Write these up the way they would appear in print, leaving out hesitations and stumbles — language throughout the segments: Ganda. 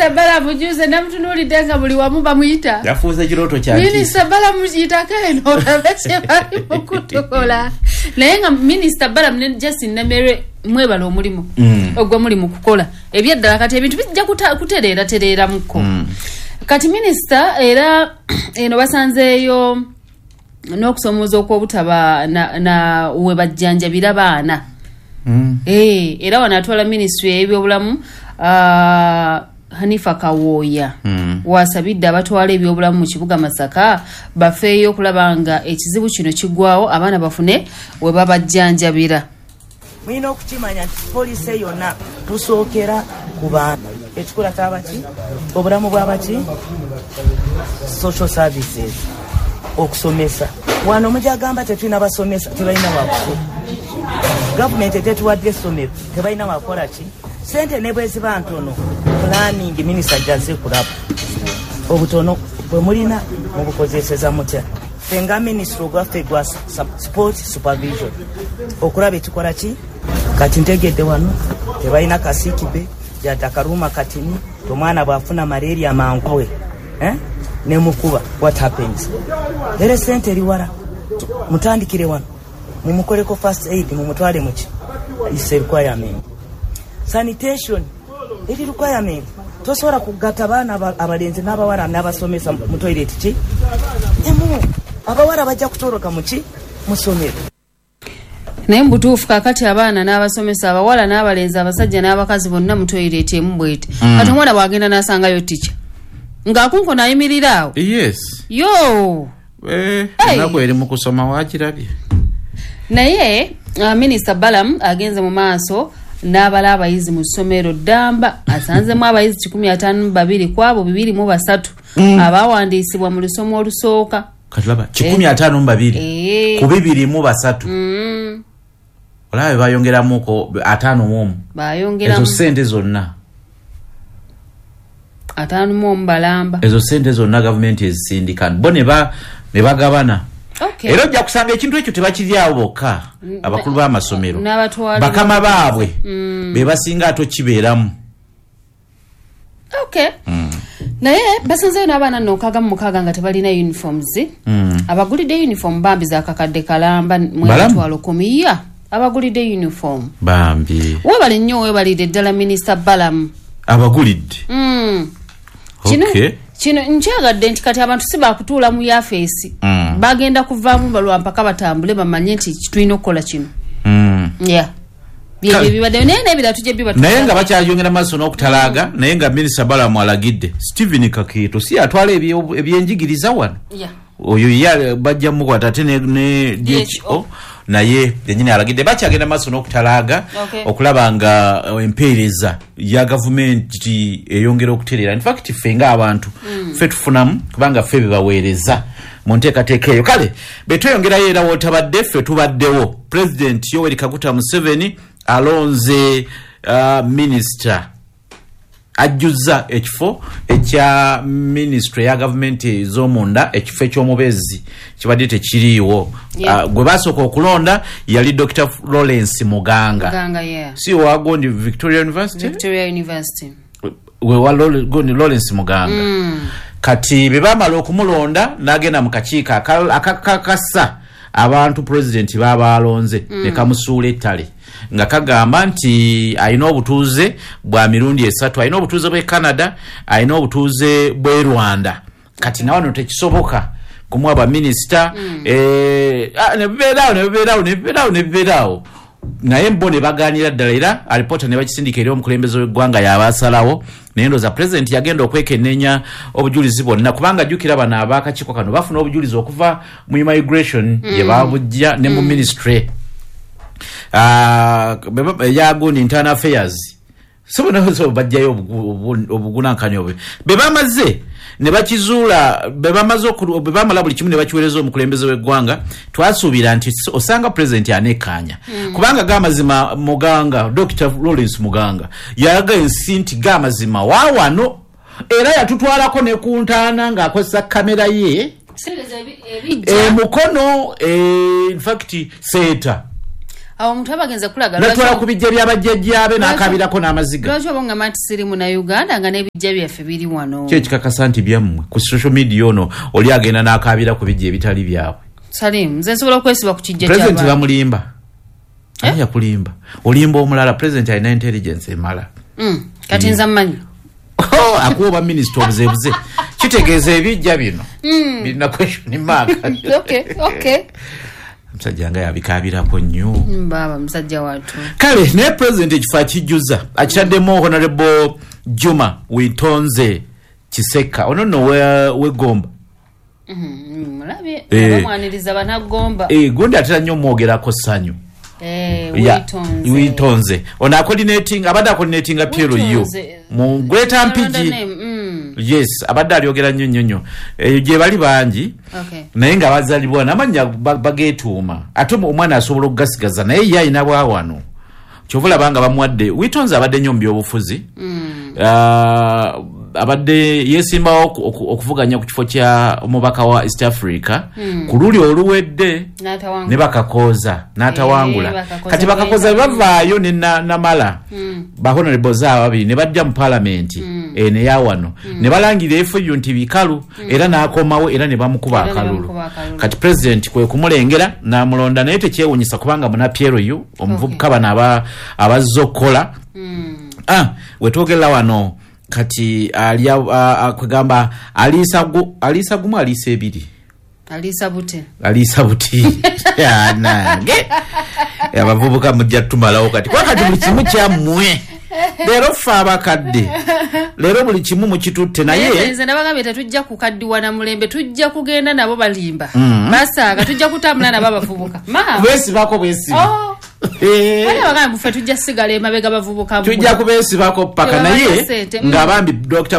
Minister Bala mujuze namtunuli denga buli wamu bamuyita. Yafuza kiroto kyaki. Minister Bala mujita kaino olabese bali mukutokola. Naye nga Minister Bala just namere mwebalo omulimu. Ogwa mulimu kukola. Ebyeddala kati ebintu bijja kutereera muko. Kati Minister era eno basanzeeyo n'okusomoza okw'obutaba na webajjanjabira baana. Era wanatwala ministry y'ebyobulamu Hanifa Kawoya wasabidde abatwala ebyobulamu mu kibuga Masaka bafeeyo okulaba nga ekizibu kino kigwawo abaana bafune we babajjanjabira. Mwina okukimanya nti poliisi yonna tusookera ku baana ekikola ky'abaki obulamu bw'abaki social services okusomesa wano mujagamba tetulina basomesa tebalina wakusoma gavumenti etetuwadde essomero tebalina wakola ki sente ne bweziba ntono planning minisita ajjaze kulaba obutono bwe mulina mubukozeseza mutya fenga ministry ogwaffe gwa sport supervision okulaba ekikola ki kati ntegedde wano tebalina kasikibe yatakaruma katini tomwana bwafuna malaria mankowe ne mukuba what happens there sente liwala mutandikire wano mumukoleko first aid mumutwale muki is requirement sanitation it requirement tosobola kugatta baana abalenzi n'abawala n'abasomesa mu toilet ki abawala bajja kutoroka muki musomero. Naye mbutuufu kakati abaana n'abasomesa abawala n'abalenzi abasajja n'abakazi bonna mu toilet emu bwete kati omwana bwagenda n'asangayo tica ng'akunko nayimirira awo. Yes yo nako eri mu kusoma wakirabye. Naye Minister Balam agenze mu maaso n'abala abayizi mu ssomero Ddamba asanzemu abayizi 152 kwabo 203 abawandiisibwa mu lusomo olusooka. Kati laba 152 ku 203 olabe bayongeramuko 5 mu bayongeramu ezo sente zonna 5 mu balamba ezo sente zonna gavumenti ezisindikana bo ne bagabana. Era ojja kusanga ekintu ekyo tebakiryawo bokka abakulu b'amasomero bakama baabwe be basinga ato kibeeramu. Naye basanzeyo n'abaana nokaaga mu mukaaga nga tebalina uniforms abagulidde uniform bambi za kakadde kalamba mwetwalo 10 abagulidde uniform bambi webale nnyo webalidde ddala Minister Balam abagulidde. Kino nkyagadde nti kati abantu si bakutuula mu yafeesi bagenda kuvaamu balwa mpaka batambule bamanye nti tulina okukola kino. Bibadde naye n'ebirala tujja biba naye nga bakyayongera maaso n'okutalaaga naye nga Minister Balamu alagidde Stephen Kakiito si atwala ebyenjigiriza wano oyo bajja mukwata ate ne DHO naye yennyini alagidde bakyagenda maaso n'okutalaaga okulaba nga empeereza ya gavumenti eyongera okutereera. In fact ffe ng'abantu ffe tufunamu kubanga ffe bebaweereza mu nteekateeka eyo. Kale betweyongerayo era wootabadde ffe tubaddewo President Yoweri Kaguta Museveni alonze minister ajjuza ekifo ekya ministry ya government ez'omunda ekifo eky'omubezi kibadde tekiriiwo. Gwe basooka okulonda yali Dr. Lawrence Muganga si wagondi Victoria University we wagondi Lawrence Muganga kati bebamala okumulonda n'agenda mu kakiiko akakakasa abantu president babalonze ne kamusuula ettale nga kagamba nti ayina obutuuze bwa mirundi 3 ayina obutuuze bwe Canada ayina obutuuze bwe Rwanda kati na wano tekisoboka kumwaba minister ne bibeerawo naye mbone baganira ddala era alipota ne bakisindika eri omukulembeze w'eggwanga yabasalawo naye ndoza president yagenda okwekennenya obujulizi bonna kubanga jjukira bano ab'akakiiko kano bafuna obujulizi okuva mu immigration gye babujja ne mu ministry yagundi internal affairs so bajjayo obugunankanya obwe bebamaze ne bakizuula bebamala buli kimu ne bakiweereza omukulembeze w'eggwanga twasuubira nti osanga president anekanya kubanga gamazima Muganga Dr. Lawrence Muganga yalaga ensi nti gamazima waawano era yatutwalako ne ku ntaana ng'akozesa kamera ye mukono in fact seeta awo omuntu abagenza kulaga natwala ku bijja by'abajjajjaabe n'akaabirako n'amaziga. Lwaki obonga manti siri mu Uganda nga n'ebijja byaffe biri wano. Kyo kikakasa nti byammwe ku social media ono oli agenda n'akaabira ku bijja ebitali byabwe. Salim, nze nsobola okwesiba ku kijja ky'abantu. President bamulimba. Aya kulimba. Olimba omulala President alina intelligence emala. Kati nza mmanyi. Akuba minister obuzebuze. Kitegeeza ebijja bino. Birina question mark. Okay. Msajja nga yabikaabirako nnyo. Baba msajja watu. Kale ne president ekifo kijjuza akitaddemu Honorable Juma Witonze Kiseka ono no we Gomba. Mulabe bamwaniriza banagomba. Gundi atera nnyo mwogerako sanyu. Witonze. Ona coordinating abada coordinating Piero yo. Mu Greater Mpigi. Yes, abadde alyogera nnyo. Gye bali bangi. Naye nga bazalibwa n'amanya bageetuuma. Ate omwana asobola okugasigaza naye ye alina bwawano. Kyovula banga bamuwadde. Witonze abadde nnyo mu byobufuzi. Abadde yesimbawo okuvuganya ku kifo kya omubaka wa East Africa. Ku luli oluwedde ne bakakooza n'atawangula. Kati bakakoza bavaayo ne namala. Honorable zaawa babiri ne bajja mu parliament ne yawano ne balangira efeyo nti bikalu era n'akomawo era ne bamukuba akalulu. Kati president kwe kumulengera n'amulonda naye tekyewunyisa kubanga muna Piero yo omuvubuka bana abazzokola. Wetwogera wano kati akugamba alisa gumu alisa ebiri. Alisa buti. Nange. Abavubuka mujja tumalawo kati. Wakati buli kimu kyammwe. Leero ffe abakadde. Leero buli kimu mukitutte naye. Nze nabagambye tetujja kukaddiwa na mulembe tujja kugenda nabo balimba. Basaaga tujja kutambula nabo abavubuka. Bwesibako bwesiba. Wale bagamba muffe tujja sigala emabega bavubuka. Tujja kubesibako paka naye ng'abambi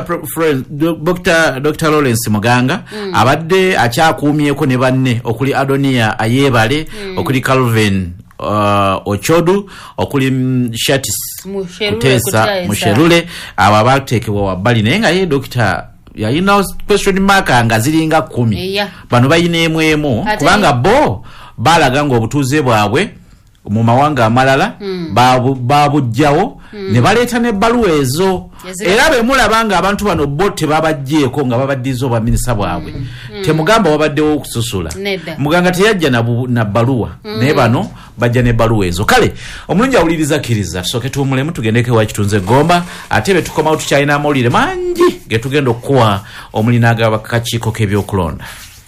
Dr. Lawrence Muganga abadde akyakuumyeko ne banne okuli Adonia Ayebale okuli Calvin Ochodu okuli Shatis Kutesa Musherule aba bateekebwa wabbali naye nga ye Dr. yalina question mark nga ziringa 10 bano bayina emu kubanga bo balaga nga obutuuze bwabwe mu mawanga amalala babujjawo ne baleeta ne baluwa ezo era be mulabanga abantu bano bo tebabajjeeko nga babaddiza oba minisita bwabwe temugamba wabaddewo okususula muganga teyajja na baluwa naye bano bajja ne baluwa ezo. Kale omulungi awuliriza kkiriza tusooke tuwumulemu tugendeko ewa Kitunze Gomba ate be tukomawo tukyalina amawulire mangi ge tugenda okuwa omulinaaga bakakiiko k'ebyokulonda.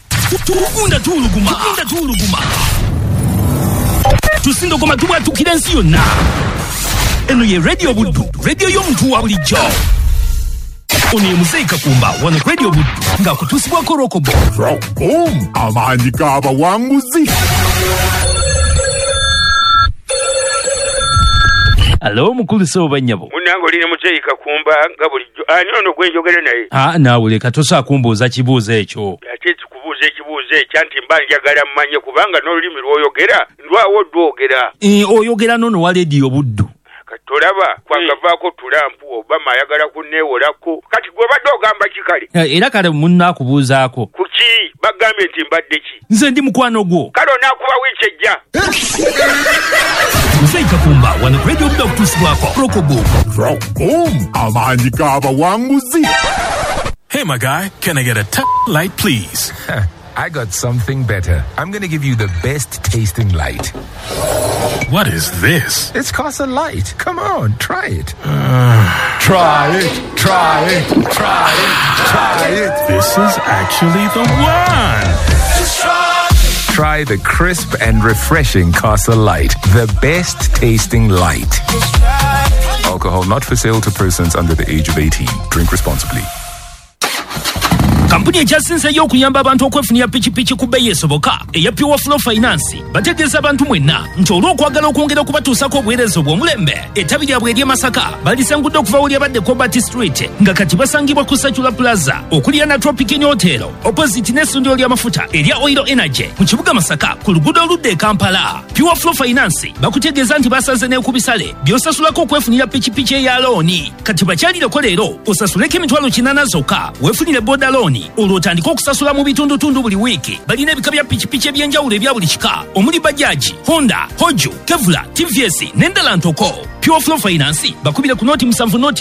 Tuluguma tusindogoma tubwatukira ensi yonna. Eno ye Radio Buddu, radio y'omuntu wa bulijjo. Ono ye Muzeeyi Kakumba wano Radio Buddu ng'akutuusibwako Rokobo. Amaanyi g'abawanguzi. Alo mukulu Soba Nnyabo. Munange oli ne Muzeeyi Kakumba nga bulijjo. Ani ono gwe njogera naye? Naawe leka tosakumbuuza kibuuzo ekyo. Ate tukubuuza ekibuuzo ekyo anti mba njagala mmanye kubanga n'olulimi lw'oyogera ndwawo lwogera. Oyogera n'ono wa Radio Buddu. Katolaba kwagavaako tulampu Obama ayagala kunneewolako. Kati gwe badde ogamba kikale. Era kale munna akubuuzaako. Kuki bagambye nti mbadde ki? Nze ndi mukwano gwo. Kale onaakuba wiiki ejja. Muzeeyi Kakumba wano Radio Buddu akutuusibwako Rokobo. Amaanyi g'abawanguzi. Hey, my guy, can I get a light, please? I got something better. I'm going to give you the best tasting light. What is this? It's Casa Light. Come on, try it. Try it. This is actually the one. Try the crisp and refreshing Casa Light. The best tasting light. Alcohol not for sale to persons under the age of 18. Drink responsibly. Kampuni ekyasinze y'okuyamba abantu okwefunira pikipiki ku bbeeyi esoboka eya Pure Flow Finance bategeeza abantu mwenna nti olw'okwagala okwongera okubatuusako obuweereza obw'omulembe ettabi lyabwe ery'e Masaka balisangudde okuva wuli abadde Cobalt Street nga kati basangibwa ku Sachula Plaza okulya na Tropic Hotel opposite n'essundiro ly'amafuta erya Oil Energy mu kibuga Masaka ku luguudo oludda e Kampala. Pure Flow Finance bakutegeeza nti basaze n'ekubisale by'osasulako okwefunira pikipiki eya looni kati bakyalireko leero osasuleko emitwalo 800 zokka weefunire boda looni ssabbiiti olwo otandika okusasula mu bitundutundu buli wiiki. Balina ebika bya pikipiki ebyenjawulo ebya buli kika omuli Bajaaji, Honda, Hoju, Kevlar, TVS n'endala ntoko. Pure Flow Finance bakubira ku noti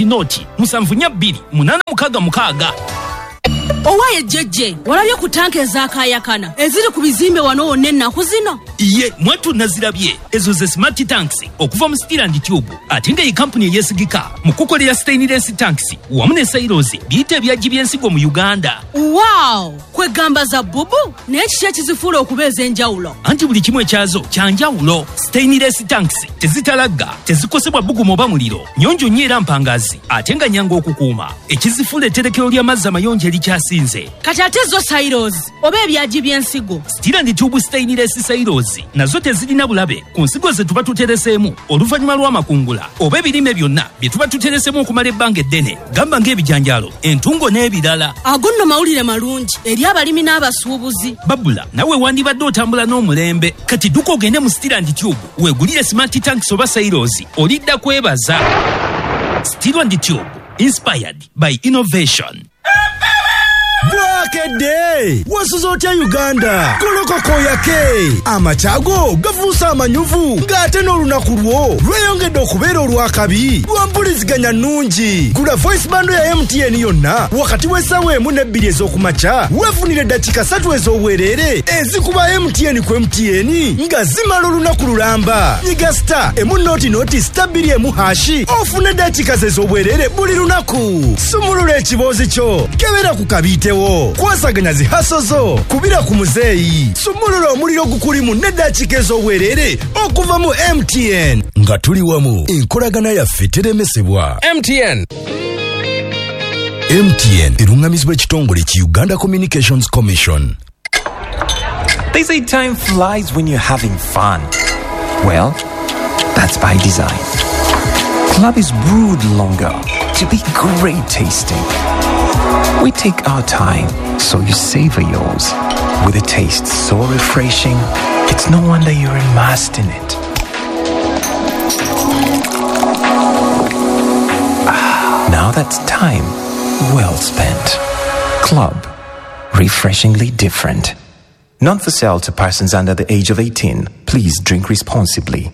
7 Owaye jeje walabye ku tanke ezakayakana eziri ku bizimbe wano wonna ennaku zino. Iye mwatu nazirabye ezo ze smart tanks okuva mu Steel and Tube ate nga kampuni eyesigika mu kukolera stainless tanks wamu ne silos biyite ebyagi by'ensigo mu Uganda. Wow, kwegamba za bubu n'ekiki ekizifuula okubeeza enjawulo. Anti buli kimu ekyazo kyanjawulo. Stainless tanks tezitalagga, tezikosebwa bbugumu oba muliro, nyonjo nnyo era mpangazi ate nga nyanga okukuuma. Ekizifuula etterekero ly'amazzi amayonjo erikyasinze. Kati ate zo silos oba ebyagi by'ensigo. Steel and Tube stainless silos nazo tezirina bulabe ku nsigo ze tuba tutereseemu oluvannyuma lw'amakungula oba ebirime byonna bye tuba tutereseemu okumala ebbanga eddene, gamba ng'ebijanjaalo, entungo n'ebirala. Ago nno mawulire malungi eri abalimi n'abasuubuzi. Babula nawe wandibadde otambula n'omulembe. Kati dduka ogende mu Steel and Tube weegulire smart tanks oba silos olidda kwebaza. Steel and Tube, inspired by innovation. Bwakedde wasuza otya Uganda kolokoko yake amachago gafuusa amanyuvu ng'ate n'olunaku lwo lweyongedde okubeera olwakabi lwampuliziganya nnungi. Gula voice bando ya MTN yonna wakati w'essaawa 1 ne 2 ez'okumakya weefunire eddakiika 3 ez'obwereere ezikuba MTN ku MTN nga zimala olunaku lulamba. Nyiga star emu star 2 ofune eddakiika ez'obwereere buli lunaku. Sumulula ekiboozi kyo kebera ku kabiite kwasaganya zihasozo kubira ku muzeeyi. Sumulula omuliro gukulimu n'eddakiika ez'obwereere okuva mu MTN nga tuli wamu enkolagana yaffe teremesebwa. MTN erungamizibwa ekitongole ki Uganda Communications Commission. They say time flies when you're having fun. Well, that's by design. Club is brewed longer to be great tasting. We take our time, so you savor yours. With a taste so refreshing, it's no wonder you're immersed in it. Now that's time well spent. Club. Refreshingly different. Not for sale to persons under the age of 18. Please drink responsibly.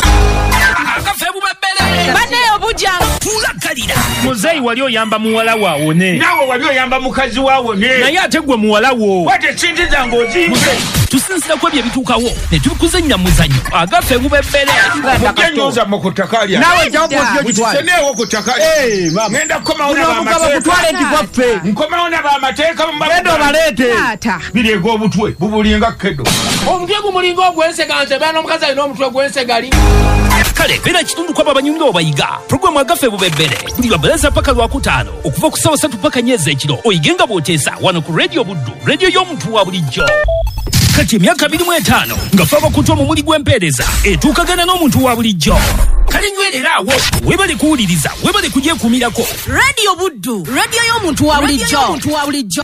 Muzeyi wali oyamba muwala waawone. Nawe wali oyamba mukazi waawone. Naye ate gwe muwala wo. Wate sente zange oziina. Tusinzirako ebyo ebituukawo ne tubikuzannya muzannyo agaffe bubebbere. Mugenyoza mu kutaka lya. Nawe jawuko sio kitwale. Mukiseneewo kutaka lya. Mama. Ngenda kukomawo n'abamateeka. Nkomawo n'abamateeka mu mbaga. Genda obalete. Biri eg'obutwe bubulinga kedo. Omutwe gumulinga ogw'enseganse bana omukazi alina omutwe gw'ensegali. Kale beera kitundu kwabo abanyumira obayiga. Programu agaffe bubebbere buli lwabalaza paka lwakutaano okuva ku ssaawa 3 paka nnyezi ekiro oyigenga bw'oteesa wano ku Radio Buddu, radio y'omuntu wa bulijjo. Kati emyaka 25 nga ffe abakutu omumuli gw'empeereza etuukagana n'omuntu wa bulijjo. Kale nywerera awo webale kuwuliriza webale kugyekuumirako. Radio Buddu, radio y'omuntu wa bulijjo.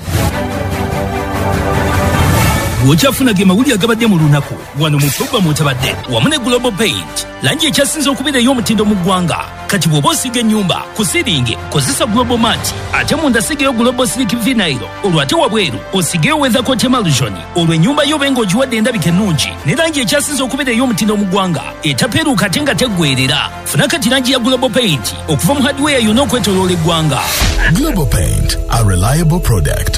Bw'okyafuna ge mawulire agabadde mu lunaku wano mu programu otabadde wamu ne Global Paint langi ekyasinze okubeera ey'omutindo mu ggwanga. Kati bw'oba osiga ennyumba ku siringi kozesa Global Mat ate munda sigeyo Global Slick Vinyl olwo ate wabweru osigeyo Weather Coat Emulsion olwo ennyumba yo benga ogiwadde endabika ennungi ne langi ekyasinze okubeera ey'omutindo mu ggwanga etapeeruuka ate nga teggweerera. Funa kati langi ya Global Paint okuva mu hardware yonna okwetooloola eggwanga. Global Paint, a reliable product.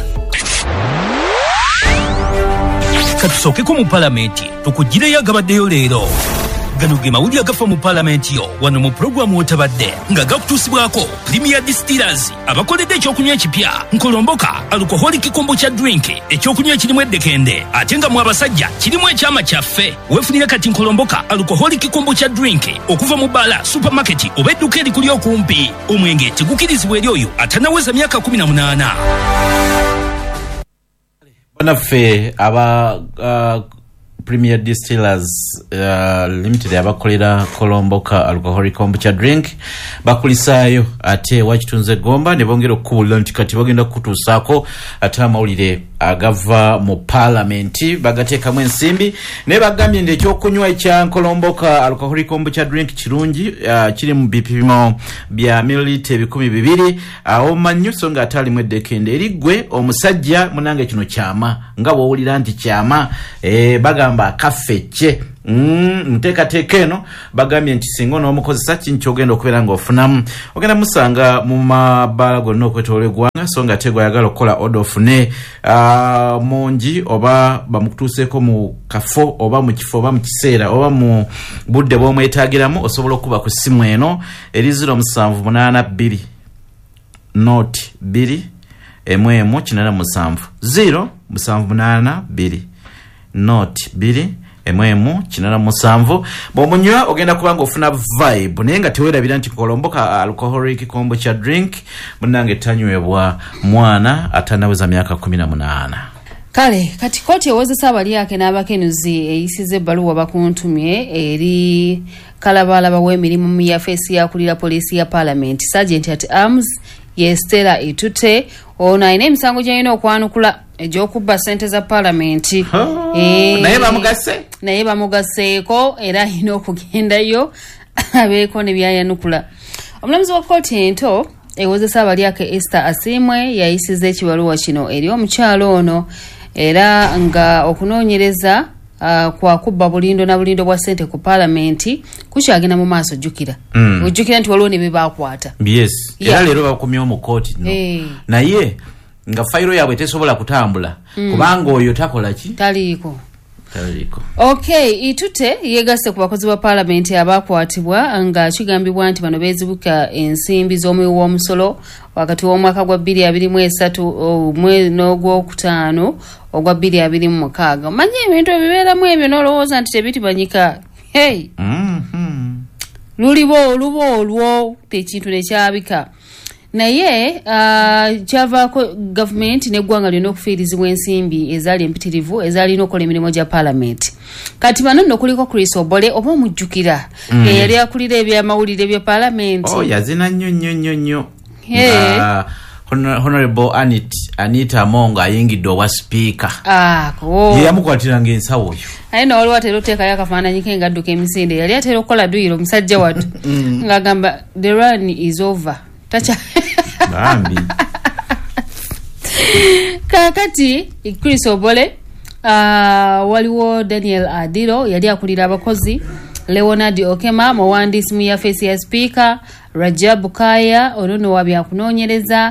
Katusookeko mu palamenti tukugireyo agabaddeyo leero. Gano ge mawulire agafa mu palamenti yo wano mu programu otabadde nga gakutuusibwako Premier Distillers abakoledde ekyokunywa ekipya Nkolomboka alcoholic kombucha drink ekyokunywa ekirimu eddekende ate nga mu abasajja kirimu ekyama kyaffe. Weefunire kati Nkolomboka alcoholic kombucha drink okuva mu Bala supermarket oba edduka erikuli okumpi. Omwenge tegukirizibwa eri oyo atanaweza myaka 18. Banaffe aba Premier Distillers Limited abakolera Kolomboka alcoholic kombucha drink bakulisaayo ate wakitunze gomba ne bongera okubulira nti kati bagenda kutuusaako ate amawulire agava mu parliament bagateekamu ensimbi ne bagambye nti ekyokunywa ekya Kolomboka alcoholic kombucha drink kirungi kiri mu bipimo bya mililita 200 omanyi so nga atalimu eddekende erigwe omusajja munange kino kyama nga bwowulira nti kyama bagamba akafecce nteekateeka eno bagambye nti singa n'omukozesa kintu ogenda okubeera ng'ofunamu ogenda musanga mu mabaala gonna okwetoola eggwanga so nga tegwa ayagala okukola oda ofune mungi oba bamukutuuseeko mu kafo oba mu kifo oba mu kiseera oba mu budde bw'omwetaagiramu osobola okuba ku ssimu eno eri 0782 noti 2 emwemu 87 0782 noti 2 emwemu 87 bw'omunywa ogenda kubanga ofuna vibe naye nga teweerabira nti Kolomboka alcoholic kombucha drink munange tanywebwa mwana atanaweza myaka 18. Kale kati kooti ewozesa abalyake n'abakenuzi eyisize ebbaluwa bakuntumye eri kalabalaba w'emirimu mu yafeesi yakulira poliisi ya Parliament Sergeant at Arms Yestera Itute ono ayina emisango gy'alina okwanukula egy'okubba ssente za Parliament naye bamugaseeko era alina okugendayo abeeko ne byayanukula. Omulamuzi wa kooti ento ewozesa abalyake Esther Asimwe yayisiza ekibaluwa kino eri omukyalo ono era nga okunoonyereza kwa kubba bulindo na bulindo bwa ssente ku Parliament kukyagenda mu maaso jjukira ojjukira nti waliwo ne be baakwata era leero bakumyewo mu kooti naye nga fayiro yaabwe tesobola kutambula kubanga oyo takola ki taliiko. Okay, Itute yegasse ku bakozi ba Parliament abakwatibwa nga kigambibwa nti bano beezibuka ensimbi z'omuwi w'omusolo wakati w'omwaka gwa 2023 n'ogwokutaano ogwa 2026. Manye ebintu ebibeeramu ebyo n'olowooza nti tebitibanyika. Hey! Lubo olwo tekintu nekyabika. Naye kyavaako government n'eggwanga lyonna okufiirizibwa ensimbi ezaali empitirivu ezaalina okukola emirimu gya Parliament. Kati bano nno kuliko Chris Obole oba omujjukira eyali akulira ebyamawulire bya Parliament. Yazina nnyo. Honorable Anita Amonga ayingidde owa speaker. Yeyamukwatiranga ensawo oyo. Aye no waliwo atera oteekayo akafaananyi ke ng'adduka emisinde yali atera okukola duyiro omusajja wattu ng'agamba the run is over. Bambi. Kakati Chris Obole waliwo Daniel Adiro yali akulira abakozi, Leonard Okema muwandiisi mu yafeesi ya speaker, Rajab Kaya ono wa byakunoonyereza,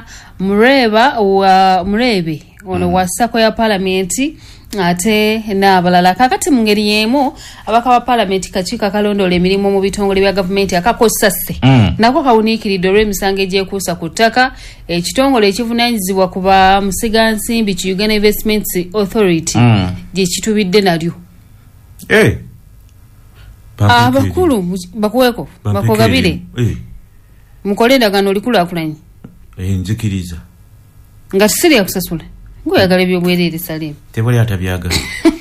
Murebe ono wa ssako ya Parliament ate n'abalala. Kakati mu ngeri y'emu abaka ba Parliament kakiiko akalondoola emirimu mu bitongole bya gavumenti akakosa sse nako kawuniikiridde olw'emisango egyekuusa ku ttaka ekitongole ekivunaanyizibwa ku bamusigansimbi ki Uganda Investments Authority gye kitubidde nalyo. Abakulu bakuweeko bakugabire mukole endagaano olikulaakulanye nzikiriza nga tisiri yakusasula ng'oyagala ebyobwereere Salimu tebali atabyagala.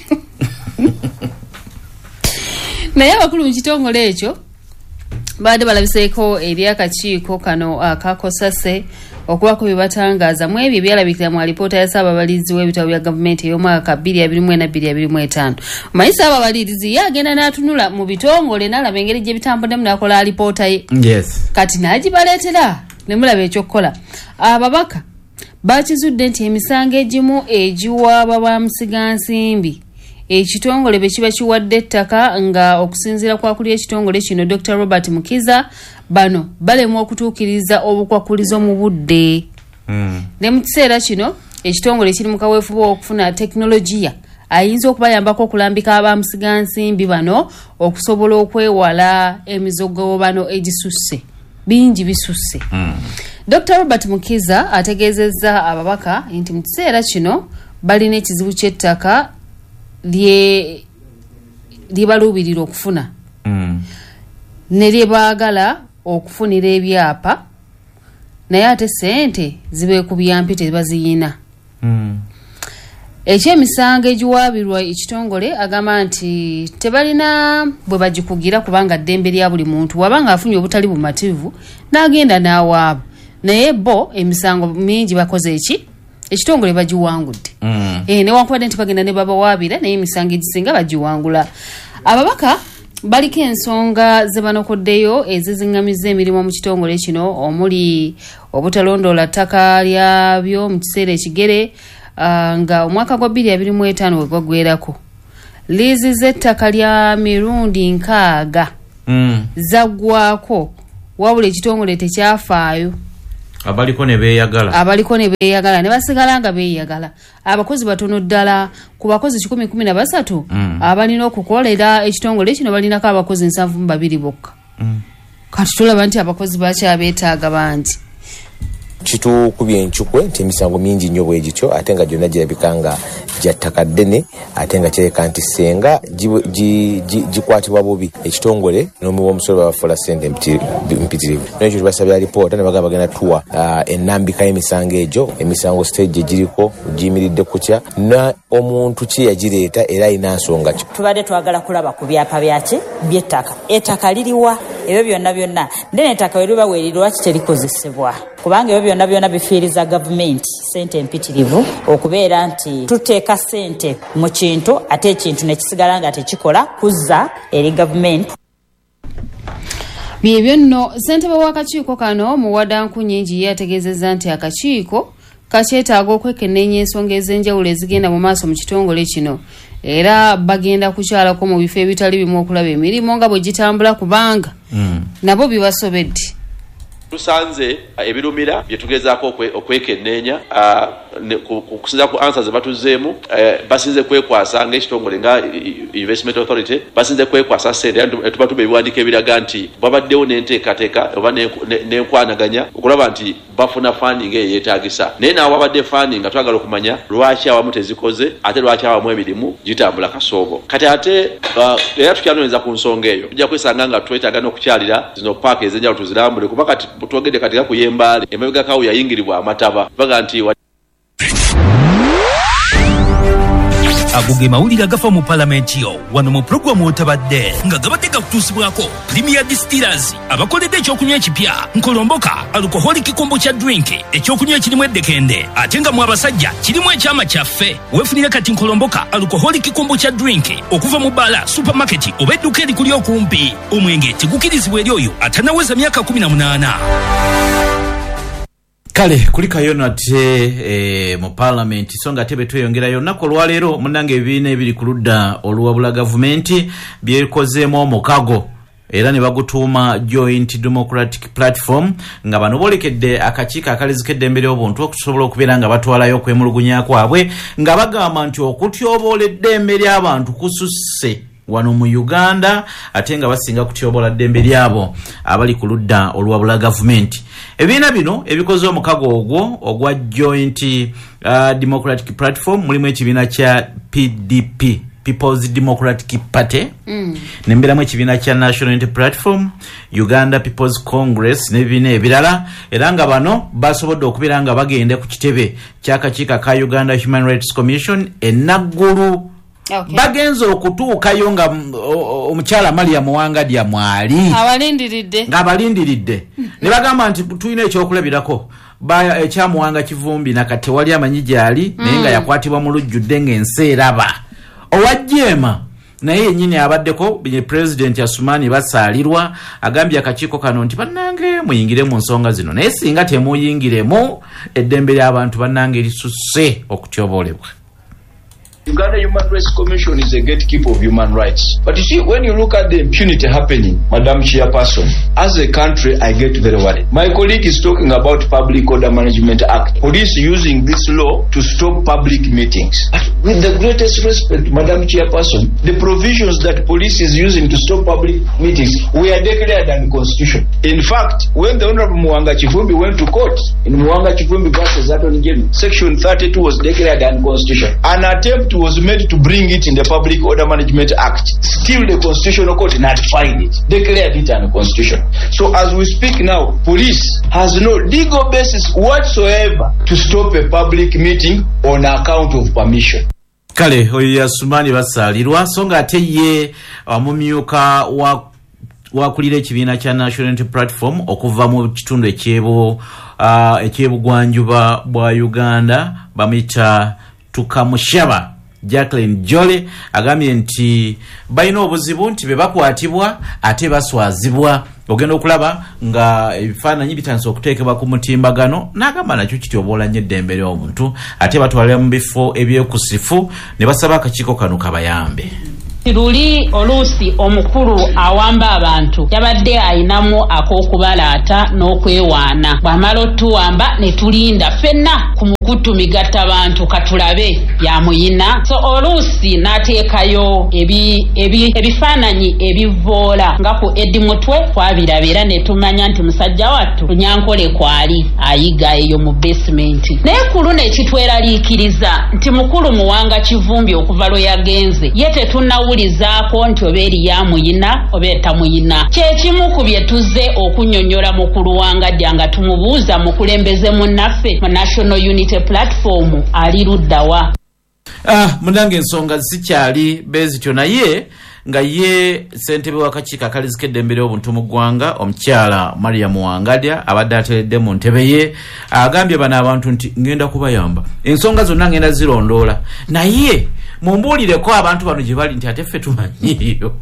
Naye abakulu mu kitongole ekyo baadde balabiseeko eri akakiiko kano akakosase okubako bye batangaaza mu ebyo ebyalabikira mu alipoota ya Ssaababalizi w'ebitabo bya gavumenti ey'omwaka 2024-2025. Omanyi Ssaababalizi yagenda n'atunula mu bitongole n'alaba engeri gye bitambuddemu n'akola alipoota ye. Kati n'agibaleetera ne mulaba ekyokukola. Ababaka bakizudde nti emisango egimu egiwaaba bamusigansimbi ekitongole bwe kiba kiwadde ettaka nga okusinziira kwakulira ekitongole kino Dr. Robert Mukiza bano balemwa okutuukiriza obukwakulizo mu budde. Ne mu kiseera kino ekitongole kiri mu kaweefuba okufuna tekinologiya ayinza okubayambako okulambika abamusigansimbi bano okusobola okwewala emizogoobano egisusse bingi bisusse. Dr. Robert Mukiza ategeezezza ababaka nti mu kiseera kino balina ekizibu ky'ettaka lyebaluubirira okufuna ne lyebaagala okufunira ebyapa naye ate ssente zibeekubya mpite baziyina. ekyemisango egiwaabirwa ekitongole agamba nti tebalina bwe bagikugira kubanga ddembe lya buli muntu wabanga afunye obutali bumativu n'agenda n'awaaba naye bo emisango mingi bakoze eki ekitongole bagiwangudde newankubadde nti bagenda ne babawaabira naye emisango egisinga bagiwangula. Ababaka baliko ensonga ze banokoddeyo eziziŋŋamizza emirimu mu kitongole kino omuli obutalondoola ttaka lyabyo mu kiseera ekigere nga omwaka gwa 2025 we gwagwerako liizi z'ettaka lya mirundi 6 zaggwako wabula ekitongole tekyafaayo. Abaliko ne beeyagala ne basigala nga beeyagala. Abakozi batono ddala ku bakozi 113 abalina okukolera ekitongole kino balinako abakozi 72 bokka. Kati tulaba nti abakozi bakyabeetaaga bangi. Kitukubye enchukwe nti emisango mingi nnyo bwe gityo ate nga gyonna girabikanga gyattaka ddene ate nga kireka nti senga gikwatibwa bubi ekitongole n'omuwa omusolo babafuula ssente mpitirivu. Nekyo tubasabira alipoota ne bagamba bagenda tuwa ennambika y'emisango egyo emisango stage egiriko giyimiridde kutya na omuntu ki yagireeta era ayina nsonga ki. Tubadde twagala kulaba ku byapa byaki by'ettaka. Ettaka liriwa ebyo byonna ndene ettaka weriba weerirwa kiterikozesebbwa kubanga ebyo byonna bifiiriza gavumenti sente mpitirivu okubeera nti tuteeka sente mu kintu ate ekintu ne kisigala nga tekikola kuzza eri gavumenti. Byebyo nno ssentebe w'akakiiko kano Muwadanku Nyingi yategeezezza nti akakiiko kakyetaaga okwekenneenya ensonga ez'enjawulo ezigenda mu maaso mu kitongole kino era bagenda kukyalako mu bifo ebitali bimu okulaba emirimu nga bwe gitambula kubanga nabo bibasobedde. Tusanze ebirumira bye tugezaako okwekenneenya okusinza ku answer ze batuzeemu basinze kwekwasa ng'ekitongole nga Investment Authority basinze kwekwasa ssente tuba tuba ebiwandiiko ebiraga nti babaddewo n'enteekateeka oba n'enkwanaganya okulaba nti bafuna funding eyo yeetaagisa naye naawe wabadde funding nga twagala okumanya lwaki awamu tezikoze ate lwaki awamu emirimu gitambula kasoobo. Kati ate era tukyanoonyeza ku nsonga eyo tujja kwesanga nga twetaaga n'okukyalira zino paaka ez'enjawulo tuzirambule kuba kati twogedde katika kuyembaale emabega kawo yayingirirwa amataba baga nti ago mawulire agafa mu palamenti yo wano mu programu otabadde nga gabadde gakutuusibwako Premier Distillers abakoledde ekyokunywa ekipya nkolomboka alcoholic kombucha drink ekyokunywa ekirimu eddekende ate nga mu abasajja kirimu ekyama kyaffe weefunire kati nkolomboka alcoholic kombucha drink okuva mu bala supermarket oba edduuka erikuli okumpi omwenge tegukirizibwa eri oyo atanaweza myaka 18. Kale kulikayo nate mu parliament songa tebe tweyongerayo nako lwaleero munange ebibiina ebiri ku ludda oluwabula gavumenti byekozeemu omukago era ne bagutuuma Joint Democratic Platform nga bano bolekedde akakiiko akalizikedde embere obuntu okusobola okubeera nga batwalayo okwemulugunya kwabwe nga bagamba nti okutyoboola eddembe ly'abantu kususse wano mu Uganda ate nga basinga kutyobola ddembe lyabo abali ku ludda oluwabula gavumenti. Ebiina bino ebikoze omukago ogwo ogwa Joint Democratic Platform mulimu ekibiina kya PDP People's Democratic Party nemberamu ekibiina kya National Unity Platform Uganda People's Congress n'ebibiina ebirala era nga bano basobodde okubeera nga bagende ku kitebe ky'akakiiko ka Uganda Human Rights Commission enaggulu. Okay. Bagenzo okutuukayo nga omukyala Mariam Wangadya mwali abalindiridde ne bagamba nti tulina ekyokulabirako ekyamuwanga Kivumbi nakati wali amanyi gyali naye nga yakwatibwa mu lujjudde ng'ensi eraba owajjeema naye yennyini abaddeko President Asumani basaalirwa agambye akakiiko kano nti bannange muyingire mu nsonga zino naye singa temuyingiremu eddembe ly'abantu bannange lisusse okutyoboolebwa. Uganda Human Rights Commission is a gatekeeper of human rights. But you see, when you look at the impunity happening, Madam Chairperson, as a country, I get very worried. My colleague is talking about Public Order Management Act. Police using this law to stop public meetings. But with the greatest respect, Madam Chairperson, the provisions that police is using to stop public meetings were declared unconstitutional. In fact, when the Honorable Mwanga Kivumbi went to court, in Mwanga Kivumbi versus Attorney General, Section 32 was declared unconstitutional. An attempt attempt was made to bring it in the Public Order Management Act. Still the Constitutional Court nullified it, declared it unconstitutional. So as we speak now, police has no legal basis whatsoever to stop a public meeting on account of permission. Kale oyo Yasumani basalirwa songa ate ye omumyuka wakulira ekibiina kya National Unity Platform okuva mu kitundu ekyebugwanjuba bwa Uganda bamita Tukamushaba Jacqueline Jole agambye nti balina obuzibu nti bebakwatibwa ate baswazibwa ogenda okulaba nga ebifaananyi bitandise okuteekebwa ku mutimbagano n'agamba nakyo kiti oboolanye eddembe ly'omuntu ate batwalira mu bifo ebyekusifu ne basaba akakiiko kano kabayambe. Luli oluusi omukulu awamba abantu yabadde ayinamu ak'okubalaata n'okwewaana bw'amala otuwamba ne tulinda ffenna ku mukutumigatta bantu katulabe byamuyina so oluusi n'ateekayo ebifaananyi ebivoola nga ku Eddi Mutwe twabirabira ne tumanya nti musajja wattu Lunyankole kwali ayiga eyo mu basement naye ku luno ekitweraliikiriza nti mukulu Muwanga Kivumbi okuva lwe yagenze ye tetunnawulizaako nti oba eri yamuyina oba etamuyina kyekimu ku bye tuzze okunyonnyola mukulu Wangadya nga tumubuuza mukulembeze munnaffe mu National Unity Platform ali luddawa. Munange ensonga zikyali bezityo naye nga ye ssentebe w'akakiiko akalizikedde embere obuntu mu ggwanga omukyala Mariam Wangadya abadde ateredde mu ntebe ye agambye bano abantu nti ngenda kubayamba ensonga zonna ngenda zirondoola naye mumbuulireko abantu bano gye bali nti ate ffe tumanyiyo.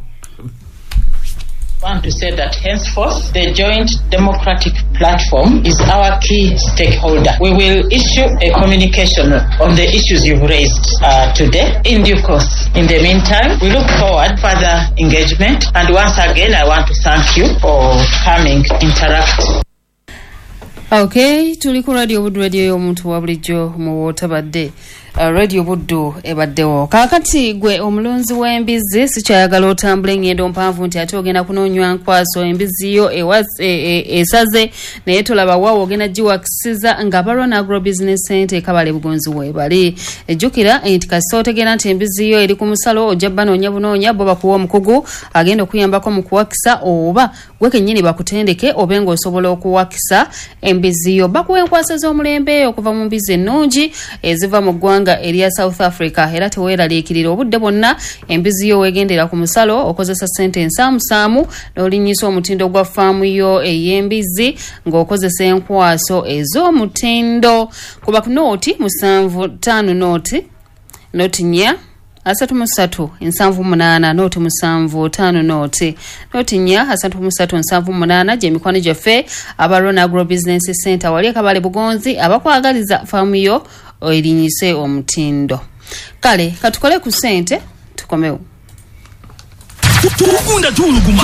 I want to say that henceforth the Joint Democratic Platform is our key stakeholder. We will issue a communication on the issues you've raised today in due course. In the meantime, we look forward to further engagement, and once again I want to thank you for coming to interact. Okay, tuli ku radio Buddu radio y'omuntu wa bulijjo mu wotabadde radio Buddu ebaddewo kakati gwe omulunzi w'embizi sikyayagala otambula engendo mpanvu nti ate ogenda kunoonywa nkwaso embizi yo esaze naye tolaba waawo ogenda giwakisiza nga Barwan Agro Business Center ekabale bugonzi weebali ejjukira nti kasita otegeera nti embizi yo eri ku musalo ojja banoonya bunoonya bo bakuwa omukugu agenda okuyambako mu kuwakisa oba gwe kennyini bakutendeke obe ng'osobola okuwakisa embizi yo bakuwa enkwasa z'omulembe okuva mu mbizi ennungi eziva mu ggwanga eria South Africa era teweeraliikirira obudde bwonna embizi yo weegendera ku musalo okozesa ssente ensaamusaamu n'olinyisa omutindo gwa faamu yo ey'embizi ng'okozesa enkwaso ez'omutindo kuba ku nooti 75 nooti 4 33 78 noti 75 noti 4 gye mikwano gyaffe Barwan Agro Business Center wali akabale bugonzi abakwagaliza faamu yo erinyise omutindo. Kale katukole ku sente tukomewo. Tukunda tuluguma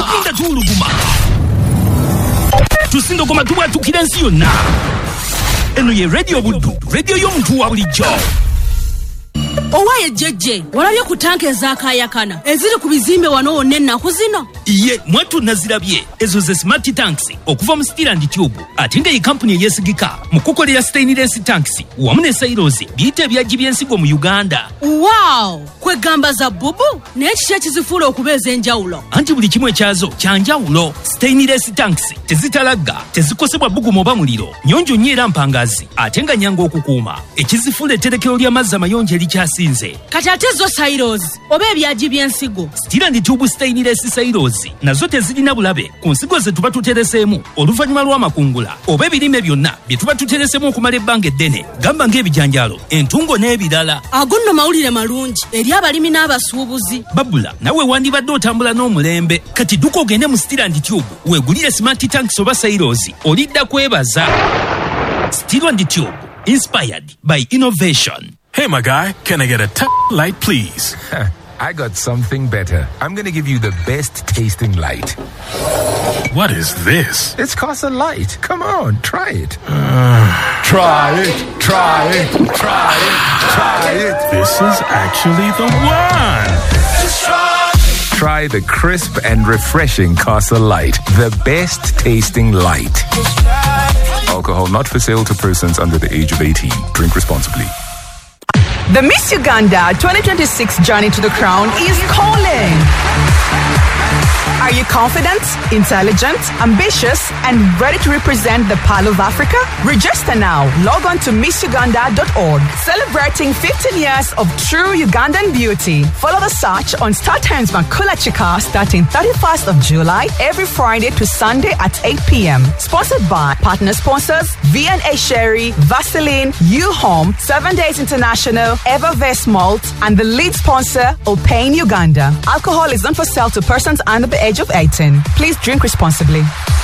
tusindo koma tuwa tukira nsi yonna. Eno ye radio Buddu radio y'omuntu wa bulijjo. Owaye jeje walabye ku tanke ezakayakana eziri ku bizimbe wano wonna ennaku zino. Iye mwatu nazirabye ezo ze smart tanks okuva mu Steel and Tube ate nga ye company eyesigika mu kukolera stainless tanks wamu ne silos biyite ebyagi by'ensigo mu Uganda. Wow, kwegamba za bubu naye kiki ekizifuula okubeeza enjawulo? Anti buli kimu ekyazo kyanjawulo. Stainless tanks tezitalagga tezikosebwa bbugumu oba muliro nyonjo nnyo era mpangazi ate nga nyanga okukuuma ekizifuula etterekero ly'amazzi amayonjo erikyasinze. Kati ate zo silos oba ebyagi by'ensigo Steel and Tube stainless silos nazo tezirina bulabe ku nsigo ze tuba tutereseemu oluvannyuma lw'amakungula oba ebirime byonna bye tuba tutereseemu okumala ebbanga eddene gamba ng'ebijanjaalo entungo n'ebirala. Ago nno mawulire malungi eri abalimi n'abasuubuzi. Babula nawe wandibadde otambula n'omulembe kati dduka ogende mu Steel and Tube weegulire smart tanks oba silos olidda kwebaza. Steel and Tube, inspired by innovation. Hey my guy, can I get a light please? I got something better. I'm going to give you the best tasting light. What is this? It's Casa Light. Come on, try it. Try it. This is actually the one. Try the crisp and refreshing Casa Light. The best tasting light. Alcohol not for sale to persons under the age of 18. Drink responsibly. The Miss Uganda 2026 journey to the crown is calling. Are you confident, intelligent, ambitious, and ready to represent the Pearl of Africa? Register now. Log on to MissUganda.org. Celebrating 15 years of true Ugandan beauty. Follow the search on Star Times Makula Chika starting 31st of July every Friday to Sunday at 8 p.m. Sponsored by partner sponsors V&A Sherry, Vaseline, U-Home, 7 Days International, Evervest Malt, and the lead sponsor, Opain Uganda. Alcohol is not for sale to persons under the age of 18. Please drink responsibly.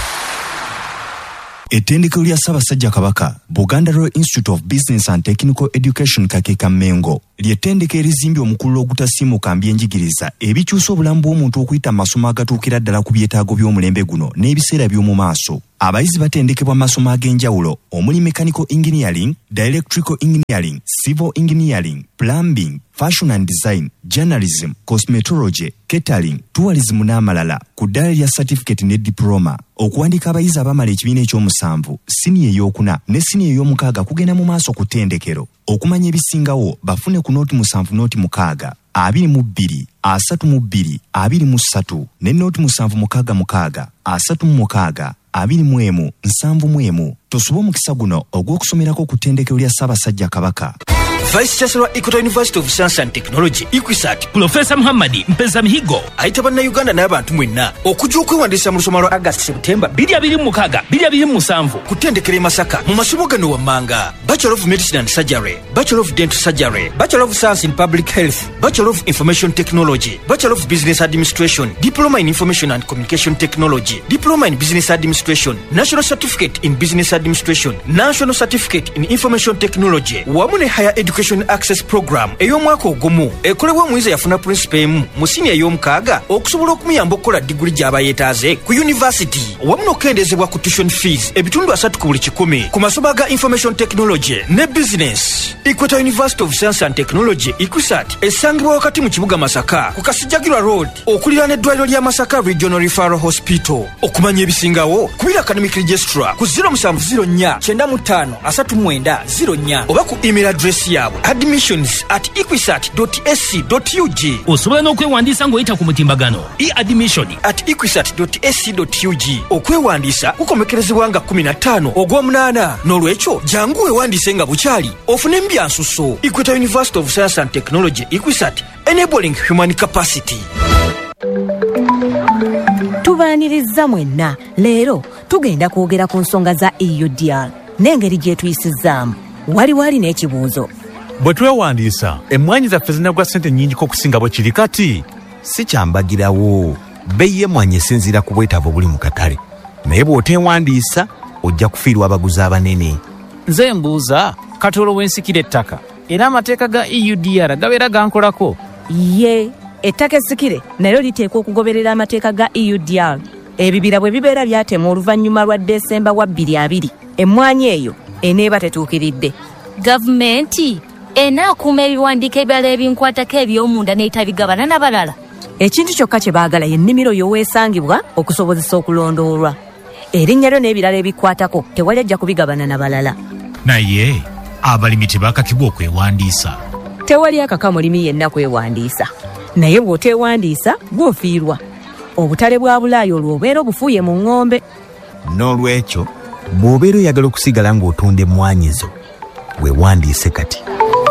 Ettendekero lya Ssaabasajja Kabaka, Buganda Royal Institute of Business and Technical Education Kakeka Mengo, ly'ettendekero erizimbye omukulu ogutasiimuka mbyenjigiriza ebikyusa obulamu bw'omuntu okuyita amasomo agatuukira ddala ku byetaago by'omulembe guno n'ebiseera by'omu maaso. Abayizi batendekebwa amasomo ag'enjawulo omuli mechanical engineering, electrical engineering, civil engineering, plumbing, fashion and design, journalism, cosmetology, catering, tourism n'amalala ku ddala lya certificate ne diploma. Okuwandiika abayizi abamala ekibiina ekyomusanvu, siniya ey'okuna ne siniya ey'omukaaga kugenda mu maaso ku ttendekero. Okumanya ebisingawo bafune ku nooti 7 nooti 6, 22, 32, 23 ne nooti 7 36, 36, 21, tosoba omukisa guno ogw'okusomerako ku ttendekero lya Ssaabasajja Kabaka. Vice Chancellor Equator University of Science and Technology, ICUSAT, Professor Muhammad Mpeza Mihigo, ayita bannayuganda n'abantu mwenna okujja okwewandiisa mu lusoma lwa August September 2026 2027 ku ttendekero e Masaka mu masomo gano wammanga: Bachelor of Medicine and Surgery, Bachelor of Dental Surgery, Bachelor of Science in Public Health, Bachelor of Information Technology, Bachelor of Business Administration, Diploma in Information and Communication Technology, Diploma in Business Administration, National Certificate in Business Administration, National Certificate in Information Technology, wamu ne Higher Education Access Program ey'omwaka ogumu ekolebwa omuyizi yafuna principal emu mu siniya ey'omukaaga okusobola okumuyamba okukola diguli gy'aba yeetaaze ku university, wamu n'okukendezebwa ku tuition fees ebitundu 3 ku buli 100 ku masomo aga Information Technology ne Business. Equator University of Science and Technology, ICUSAT, esangibwa wakati mu kibuga Masaka ku Kasijjagirwa Road okuliraana eddwaliro lya Masaka Regional Referral Hospital. Okumanya ebisingawo kubira Academic Registrar ku 0704 95 39 oba ku email address yaabwe admissions@equisat.sc.ug. osobola n'okwewandiisa ng'oyita ku mutimbagano e-admission@equisat.sc.ug. okwewandiisa kukomekerezebwa nga 15 ogw'omunaana, n'olwekyo jangu weewandiise nga bukyali ofune mbyansuso. Equator University of Science and Technology, ICUSAT, enabling human capacity. Tubaaniriza mwenna, leero tugenda kwogera ku nsonga za EUDR n'engeri gye tuyisizaamu. Wali n'ekibuuzo. Bwe twewandiisa emmwanyi zaffe zinagwa ssente nnyingiko okusinga bwe kiri kati. Si kyambagirawo, bbeeyi y'emmwanyi esinziira ku bwetaavu obuli mu katale, naye bw'oteewandiisa ojja kufiirwa abaguzi abanene. Nze mbuuza, kati olwo bwensikira ettaka era amateeka ga EUDR gabeera gankolako? Ye, ettaka essikire nalyo liteekwa okugoberera amateeka ga EUDR. Ebibira bwe bibeera byatemwa oluvannyuma lwa Desemba 2020, emmwanyi eyo eneeba tetuukiridde. Gavumenti enaakuuma ebiwandiiko ebirala ebinkwatako eby'omunda n'etabigabana n'abalala. Ekintu kyokka kye baagala y'ennimiro y'oweesangibwa okusobozesa okulondoolwa. Erinnya lyo n'ebirala ebikwatako tewali ajja kubigabana n'abalala. Naye abalimi tebaakakibwa okwewandiisa. Tewali akaka mulimi yenna kwewandiisa, naye bw'oteewandiisa bw'ofiirwa. Obutale bwa Bulaaya olwo obeera obufuuye mu ng'ombe. N'olwekyo bw'obeera oyagala okusigala ng'otunda emmwanyi zo, weewandiise kati.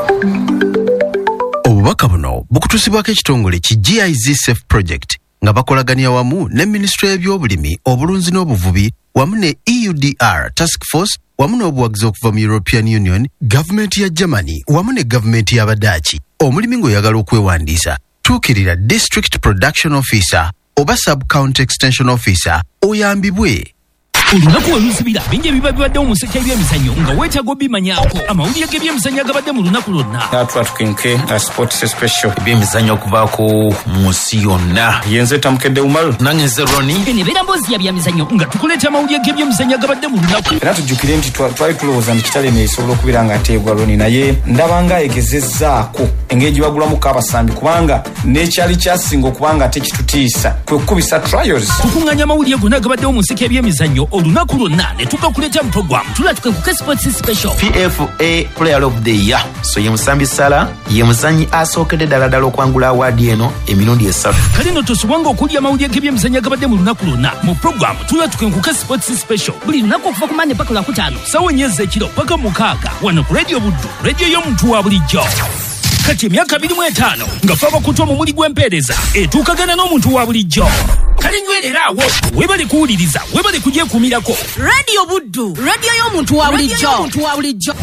Obubaka buno bukutuusibwako ekitongole ki GIZ Safe Project nga bakolagania wamu ne Minisitule y'ebyobulimi, obulunzi n'obuvubi wamu ne EUDR Task Force wamu n'obuwagizi okuva mu European Union, gavumenti ya Germany wamu ne gavumenti y'Abadaaki. Omulimi ng'oyagala okwewandiisa, tuukirira District Production Officer oba Sub-County Extension Officer oyambibwe. Olunaku oluzibira bingi ebiba bibaddewo mu sekka y'ebyemizannyo nga weetaaga obimanyaako. Amawulire g'ebyemizannyo agabadde mu lunaku lwonna. Tukenke sports special ebyemizannyo okuvaako mu nsi yonna. Yenze Tamukedde Umaru nange nze Roni. Eno ebeera mboozi ya byamizannyo nga tukuleeta amawulire g'ebyemizannyo agabadde mu lunaku. Era tujjukire nti twali tulowooza nti kitale neesobola okubeera nga ateebwa Roni, naye ndaba nga egezezzaako engeri gye bagulamuko abasambi kubanga n'ekyali kyasinga okubanga tekitutiisa kwe kukubisa trials. Tukuŋŋaanya amawulire gonna agabaddewo mu sekka y'ebyemizannyo olunaku lwonna ne tukakuleeta mu program tulatuke ku Sports Special. PFA Player of the Year so ye Musambi Sala ye muzanyi asookedde ddala okwangula awaadi eno emirundi 3. Kale no tosubwanga okulya amawulire g'ebyemizannyo agabadde mu lunaku lwonna mu program tulatuke ku Sports Special buli lunaku okuva ku Mande paka Lwakutaano ssaawa 4 ez'ekiro paka 6 wano ku Radio Buddu, radio y'omuntu wa bulijjo. Kati emyaka 25 nga faba kutwa mu muli gw'empeereza etuukagana n'omuntu wa bulijjo. Kale nywereraawo webale kuwuliriza webale kugyekuumirako. Radio Buddu, radio y'omuntu wa bulijjo.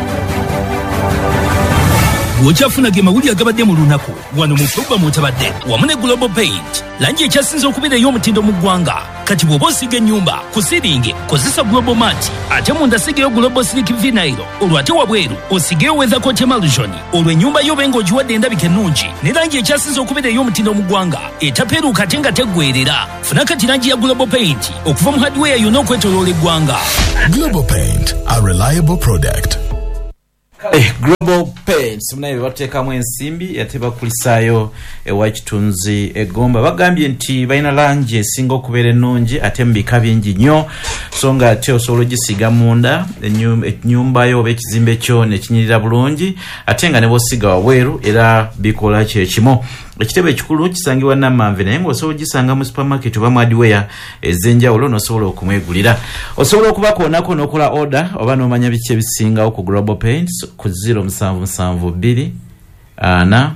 Bw'okyafuna ge mawulire agabadde mu lunaku wano mu programu otabadde wamu ne Global Paint langi ekyasinze okubeera ey'omutindo mu ggwanga. Kati bw'oba osiga ennyumba ku siringi kozesa Global Mat ate munda sigeyo Global Slick Vinyl olwo ate wabweru osigeyo Weather Coat Emulsion olwo ennyumba yo benga ogiwadde endabika ennungi ne langi ekyasinze okubeera ey'omutindo mu ggwanga etapeeruuka ate nga teggwerera. Funa kati langi ya Global Paint okuva mu hardware yonna okwetooloola eggwanga. Global Paint, a reliable product. Global Paints munaye bateekamu ensimbi yateba kulisaayo ewa kitunzi egomba bagambye nti balina langi esinga okubeera ennungi ate mu bika bingi nnyo so nga ate osobola ogisiga munda ennyumba yo oba ekizimbe kyo ne kinyirira bulungi ate nga ne bw'osiga wabweru era bikola kyekimu. Ekitebe ekikulu kisangibwa Namanve naye ng'osobola ogisanga mu supermarket oba mu hardware ez'enjawulo n'osobola okumwegulira. Osobola okubakoonako n'okola order oba n'omanya biki ebisingawo ku Global Paints ku 0772 4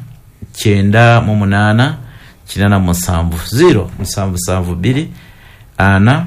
9 8 0772 4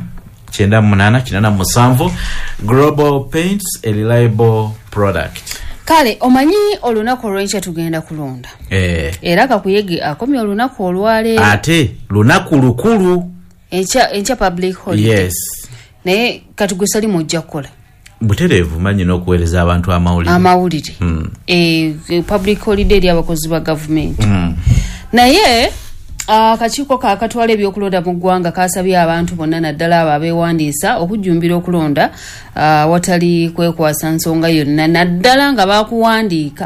9 Global Paints, a reliable product. Kale omanyi olunaku olw'enkya tugenda kulonda. Era kakuyege akomye olunaku olwale. Ate lunaku lukulu. Enkya public holiday. Yes. Naye katugusali mujja kukola. Butereevu manyi n'okuweereza abantu amawulire. Public holiday eri abakozi ba gavumenti. Naye akakiiko kakatwala ebyokulonda mu ggwanga kasabye abantu bonna naddala abo abeewandiisa okujjumbira okulonda watali kwekwasa nsonga yonna naddala nga bakuwandiika.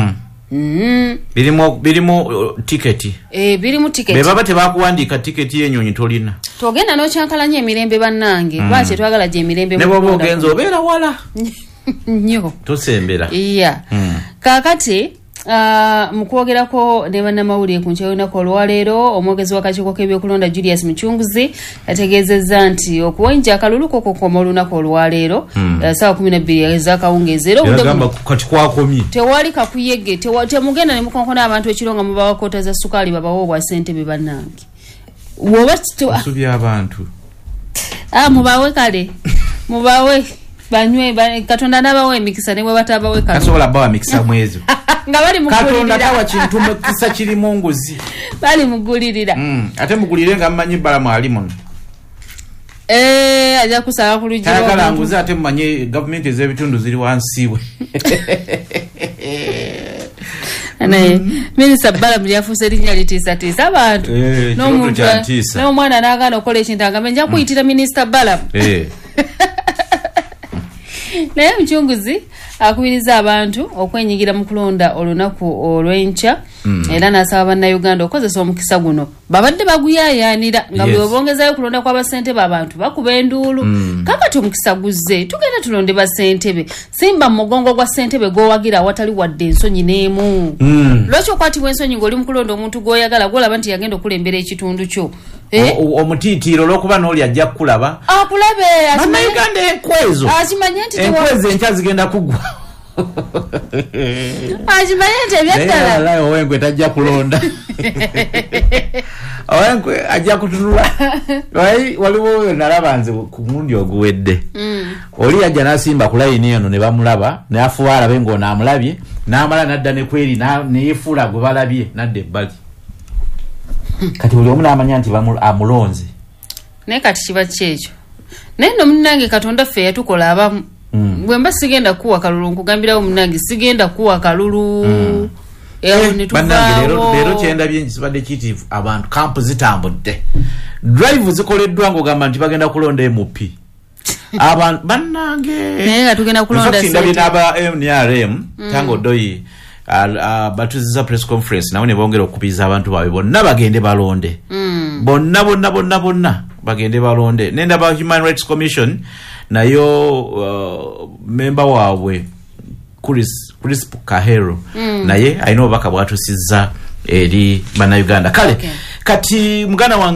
Birimu tiketi. Birimu tiketi. Be baba tebakuwandiika tiketi y'ennyonyi tolina. Togenda n'okyankalanya emirembe bannange. Lwaki twagala gye emirembe mu kulonda. Ne bw'oba ogenza obeera wala. Nnyo. Tosembera. Kaakati mukwogerako ne bannamawulire ku nkya y'olunaku olwaleero omwogezi w'akakiiko k'ebyokulonda Julius Muchunguzi yategeezezza nti okuwenja akalulu kokokoma olunaku olwaleero ssaawa 12 ez'akawungeezi era kati kwakomye tewali kakuyege temugenda ne mukonkona abantu ekiro nga mubawa koota za sukaali babawa obwa ssentebe bannange woba osubi abantu mubawe kale mubawe banywe Katonda n'abawa emikisa ne bwe batabawe kale asobola bawa mikisa mwezo nga bali mugulirira Katonda tawa kintu mu kisa kiri mu nguzi bali mugulirira ate mugulire nga mmanyi bala mwali muno aja kusala ku lujjo kala nguzi ate mmanyi government ez'ebitundu ziri wansi we Minisita Balamu yafuuse erinnya litiisatiisa abantu n'omwana n'agaana okukola ekintu agamba nja kuyitira Minisita Balamu naye Muchunguzi akubiriza abantu okwenyigira mu kulonda olunaku olw'enkya era n'asaba bannayuganda okozesa omukisa guno babadde baguyaayaanira nga bwe bongezayo kulonda kw'abasentebe abantu bakuba enduulu kakati omukisa guzze tugenda tulonde basentebe simba mu mugongo gwa ssentebe gw'owagira awatali wadde ensonyi n'emu lwaki okwatibwa ensonyi ng'oli mu kulonda omuntu gw'oyagala gw'olaba nti yagenda okulembera ekitundu kyo omutiitiiro olw'okuba n'oli ajja kukulaba akulabe bannayuganda enkwezo akimanye nti enkwezo enkya zigenda kugwa akimanye nti ebyaddala naye Owengwe tajja kulonda Owengwe ajja kutunula waliwo nalaba nze ku mulundi oguwedde oli yajja n'asimba ku layini eno ne bamulaba n'afuba alabe ng'ono amulabye n'amala n'adda ne kweri neyefuula gwe balabye n'adda ebbali kati buli omu n'amanya nti amulonze naye kati kiba kyekyo naye nno munnange Katonda ffe yatukola abamu bwe mba sigenda kuwa kalulu nkugambirawo munnange sigenda kuwa kalulu leero kyendabye nkisibadde kiyitiivu abantu kampu zitambudde drive zikoleddwa ng'ogamba nti bagenda kulonda MP abantu bannange naye nga tugenda kulonda ndabye n'aba NRM Tango Doyi batuziza press conference nawe ne bongera okukubiriza abantu baabwe bonna bagende balonde bonna bagende balonde nendaba Human Rights Commission nayo member waabwe Chris Kahero naye alina obubaka bwatusizza eri bannayuganda kale kati muganda wange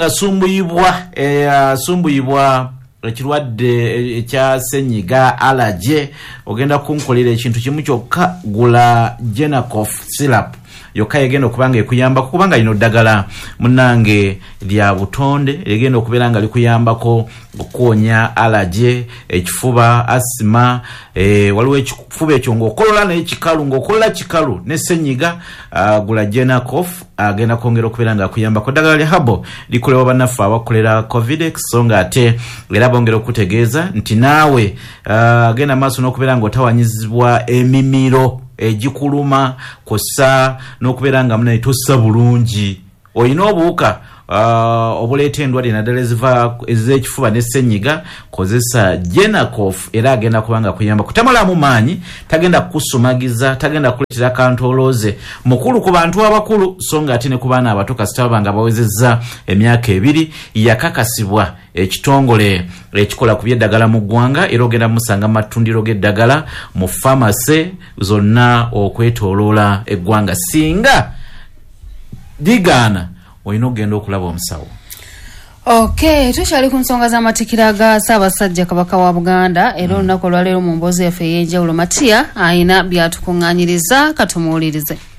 asumbuyibwa ekirwadde ekya senyiga allergy ogenda kunkolera ekintu kimu kyokka gula Genacof syrup yokka egenda okubanga ekuyambako kubanga lino ddagala munnange lya butonde egenda okubeera nga likuyambako okuwonya allergy ekifuba asima waliwo ekifuba ekyo ng'okolola n'ekikalu ng'okolola kikalu ne senyiga gula Genacof agenda kwongera okubeera nga akuyambako ddagala lya habo likolebwa bannaffe abakolera covid so nga ate era bongera okutegeeza nti naawe agenda maaso n'okubeera nga otawanyizibwa emimiro ejikuluma kosa n'okubeera nga munaye tossa bulungi olina obuuka obuleeta endwadde naddala ez'ekifuba ne senyiga kozesa Genacof era agenda kubanga kuyamba kutamalamu maanyi tagenda kukusumagiza tagenda kuleetera kantolooze mukulu ku bantu abakulu so nga ate ne ku baana abato kasita babanga bawezezza emyaka 2 yakakasibwa ekitongole ekikola ku by'eddagala mu ggwanga era ogenda musanga matundiro g'eddagala mu pharmacy zonna okwetooloola eggwanga singa digaana olina okugenda okulaba omusawo. Okay, tukyali ku nsonga z'amatikira ga Ssaabasajja Kabaka wa Buganda era olunaku olwaleero mu mboozi yaffe ey'enjawulo Matiya ayina byatukuŋŋaanyiriza katumuwulirize.